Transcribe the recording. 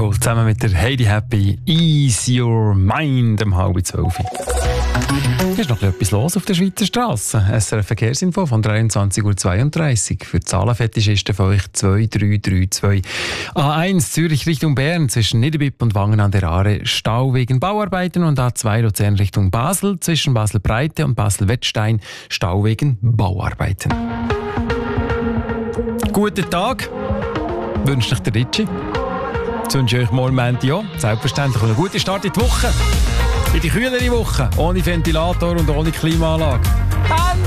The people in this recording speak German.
Radio zusammen mit der Heidi Happy Ease Your Mind um 11:30. Hier ist noch etwas los auf der Schweizer Straße. SRF Verkehrsinfo von 23:32 Uhr. Für Zahlenfetischisten von euch 2332. A1 Zürich Richtung Bern zwischen Niederbipp und Wangen an der Aare Stau wegen Bauarbeiten und A2 Luzern Richtung Basel zwischen Basel-Breite und Basel-Wettstein Stau wegen Bauarbeiten. Guten Tag, wünscht euch der Ritschi. Jetzt wünsche ich euch morgen Montag auch. Selbstverständlich einen guten Start in die Woche. In die kühlere Woche, ohne Ventilator und ohne Klimaanlage.